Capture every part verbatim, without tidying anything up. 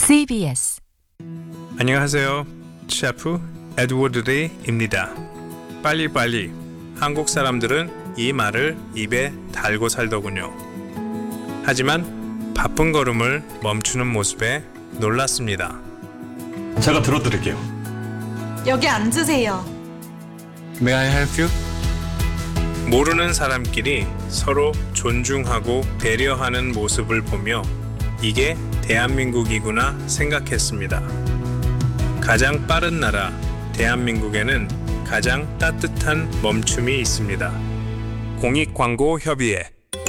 씨비에스 안녕하세요. 셰프 에드워드 리입니다. 빨리빨리. 한국 사람들은 이 말을 입에 달고 살더군요. 하지만 바쁜 걸음을 멈추는 모습에 놀랐습니다. 제가 들어드릴게요. 여기 앉으세요. May I help you? 모르는 사람끼리 서로 존중하고 배려하는 모습을 보며 이게 대한민국이구나 생각했습니다. 가장 빠른 나라 대한민국에는 가장 따뜻한 멈춤이 있습니다. 공익광고협의회.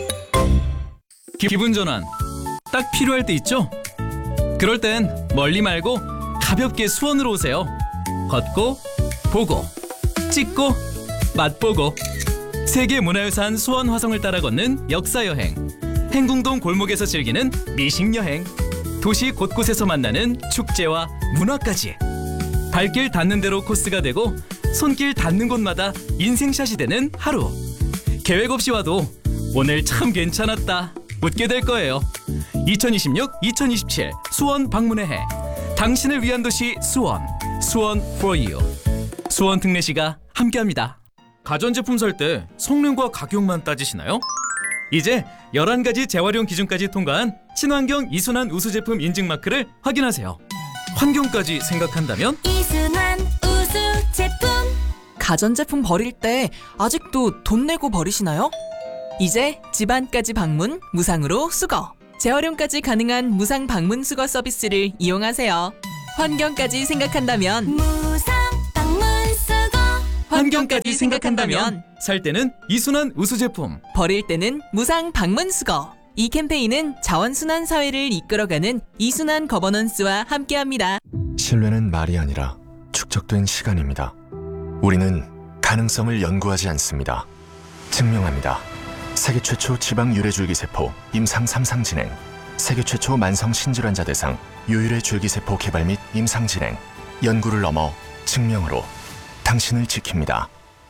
기분 전환 딱 필요할 때 있죠? 그럴 땐 멀리 말고 가볍게 수원으로 오세요. 걷고 보고 찍고 맛보고 세계문화유산 수원 화성을 따라 걷는 역사여행, 행궁동 골목에서 즐기는 미식여행, 도시 곳곳에서 만나는 축제와 문화까지 발길 닿는 대로 코스가 되고 손길 닿는 곳마다 인생샷이 되는 하루. 계획 없이 와도 오늘 참 괜찮았다 웃게 될 거예요. 이천이십육 이천이십칠 수원 방문의 해. 당신을 위한 도시 수원. 수원 for you. 수원 특례시가 함께합니다. 가전제품 살 때 성능과 가격만 따지시나요? 이제 열한 가지 재활용 기준까지 통과한 친환경 이순환 우수 제품 인증 마크를 확인하세요. 환경까지 생각한다면 이순환 우수 제품. 가전제품 버릴 때 아직도 돈 내고 버리시나요? 이제 집안까지 방문 무상으로 수거, 재활용까지 가능한 무상 방문 수거 서비스를 이용하세요. 환경까지 생각한다면 무상 방문 수거. 환경까지 생각한다면 살 때는 이순환 우수 제품, 버릴 때는 무상 방문 수거. 이 캠페인은 자원순환 사회를 이끌어가는 이순환 거버넌스와 함께합니다. 신뢰는 말이 아니라 축적된 시간입니다. 우리는 가능성을 연구하지 않습니다. 증명합니다. 세계 최초 지방 유래줄기세포 임상 삼 상 진행, 세계 최초 만성 신질환자 대상 유일의 줄기세포 개발 및 임상 진행, 연구를 넘어 증명으로 당신을 지킵니다.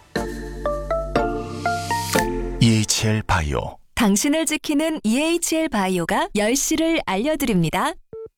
이에이치엘 바이오. 당신을 지키는 이에이치엘 바이오가 열 시를 알려드립니다.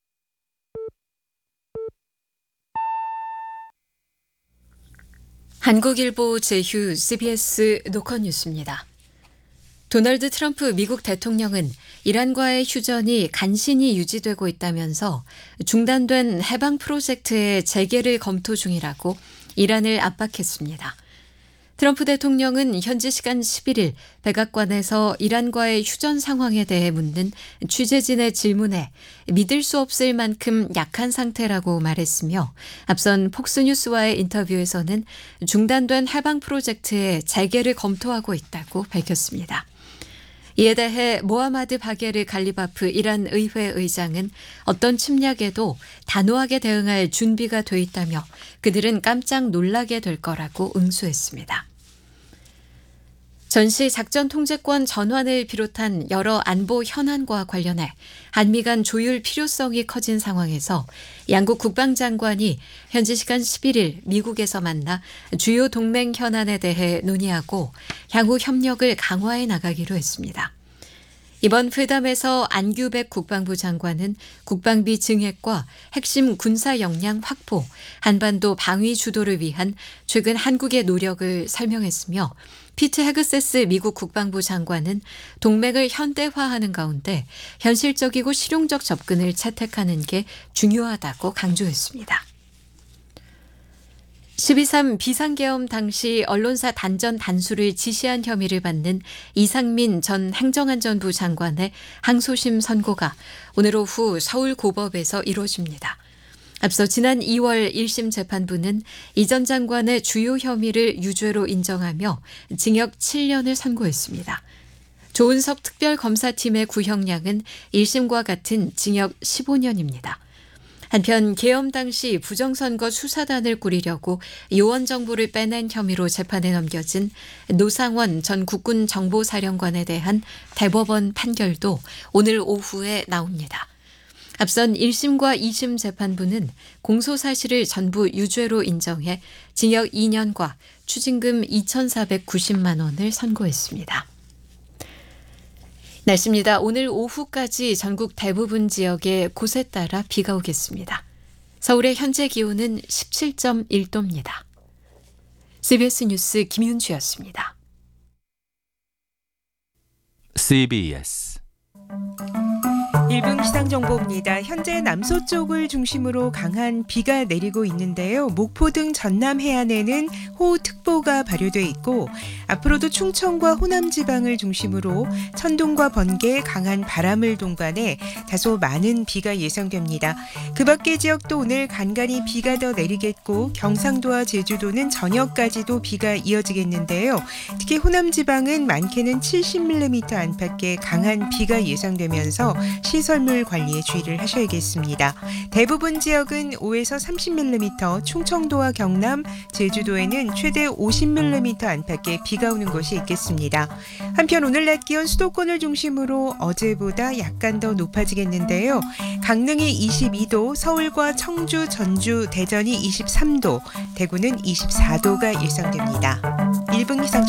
한국일보 제휴 씨비에스 노컷 뉴스입니다. 도널드 트럼프 미국 대통령은 이란과의 휴전이 간신히 유지되고 있다면서 중단된 해방 프로젝트의 재개를 검토 중이라고 이란을 압박했습니다. 트럼프 대통령은 현지 시간 십일 일 백악관에서 이란과의 휴전 상황에 대해 묻는 취재진의 질문에 믿을 수 없을 만큼 약한 상태라고 말했으며, 앞선 폭스뉴스와의 인터뷰에서는 중단된 해방 프로젝트의 재개를 검토하고 있다고 밝혔습니다. 이에 대해 모하마드 바게르 갈리바프 이란 의회 의장은 어떤 침략에도 단호하게 대응할 준비가 돼 있다며 그들은 깜짝 놀라게 될 거라고 응수했습니다. 전시 작전 통제권 전환을 비롯한 여러 안보 현안과 관련해 한미 간 조율 필요성이 커진 상황에서 양국 국방장관이 현지 시간 십일 일 미국에서 만나 주요 동맹 현안에 대해 논의하고 향후 협력을 강화해 나가기로 했습니다. 이번 회담에서 안규백 국방부 장관은 국방비 증액과 핵심 군사 역량 확보, 한반도 방위 주도를 위한 최근 한국의 노력을 설명했으며, 피트 헤그세스 미국 국방부 장관은 동맹을 현대화하는 가운데 현실적이고 실용적 접근을 채택하는 게 중요하다고 강조했습니다. 십이 삼 비상계엄 당시 언론사 단전 단수를 지시한 혐의를 받는 이상민 전 행정안전부 장관의 항소심 선고가 오늘 오후 서울고법에서 이루어집니다. 앞서 지난 이월 일 심 재판부는 이 전 장관의 주요 혐의를 유죄로 인정하며 징역 칠 년을 선고했습니다. 조은석 특별검사팀의 구형량은 일 심과 같은 징역 십오 년입니다. 한편 계엄 당시 부정선거 수사단을 꾸리려고 요원 정보를 빼낸 혐의로 재판에 넘겨진 노상원 전 국군정보사령관에 대한 대법원 판결도 오늘 오후에 나옵니다. 앞선 일 심과 이 심 재판부는 공소사실을 전부 유죄로 인정해 징역 이 년과 추징금 이천사백구십만 원을 선고했습니다. 날씨입니다. 오늘 오후까지 전국 대부분 지역에 곳에 따라 비가 오겠습니다. 서울의 현재 기온은 십칠 점 일 도입니다. 씨비에스 뉴스 김윤주였습니다. 씨비에스 일 분 기상정보입니다. 현재 남서쪽을 중심으로 강한 비가 내리고 있는데요. 목포 등 전남 해안에는 호우특보가 발효돼 있고 앞으로도 충청과 호남 지방을 중심으로 천둥과 번개, 강한 바람을 동반해 다소 많은 비가 예상됩니다. 그 밖의 지역도 오늘 간간히 비가 더 내리겠고 경상도와 제주도는 저녁까지도 비가 이어지겠는데요. 특히 호남 지방은 많게는 칠십 밀리미터 안팎의 강한 비가 예상되면서 시설물 관리에 주의를 하셔야겠습니다. 대부분 지역은 오에서 삼십 밀리미터, 충청도와 경남, 제주도에는 최대 오십 밀리미터 안팎의 비가 오는 곳이 있겠습니다. 한편 오늘 낮 기온 수도권을 중심으로 어제보다 약간 더 높아지겠는데요. 강릉이 이십이 도, 서울과 청주, 전주, 대전이 이십삼 도, 대구는 이십사 도가 예상됩니다. 일 분 기상